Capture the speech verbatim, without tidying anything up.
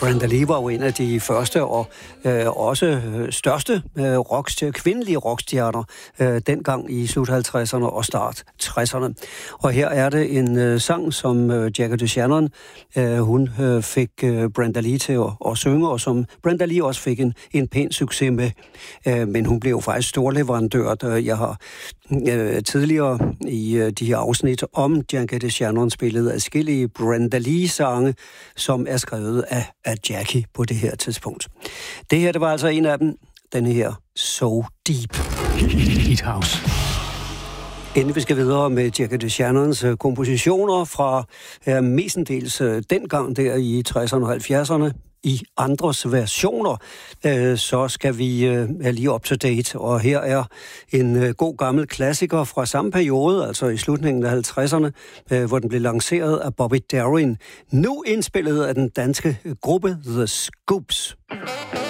Brenda Lee var jo en af de første og øh, også største øh, rockstjerner, kvindelige rockstjerner øh, dengang i slut halvtredserne og start tresserne. Og her er det en øh, sang, som øh, Jackie DeShannon, øh, hun øh, fik øh, Brenda Lee til at, at synge, og som Brenda Lee også fik en, en pæn succes med. Øh, men hun blev jo faktisk storleverandør. Jeg har øh, tidligere i øh, de her afsnit om Jackie DeShannon spillet adskillige Brenda Lee-sange, som er skrevet af, af Jackie på det her tidspunkt. Det her, det var altså en af dem. Den her So Deep. Heat House. Inden vi skal videre med Jackie DeShannons uh, kompositioner fra uh, mestendels uh, dengang der i tresserne og halvfjerdserne, i andres versioner, uh, så skal vi uh, er lige up to date. Og her er en uh, god gammel klassiker fra samme periode, altså i slutningen af halvtredserne, uh, hvor den blev lanceret af Bobby Darin. Nu indspillet af den danske gruppe The Scoops.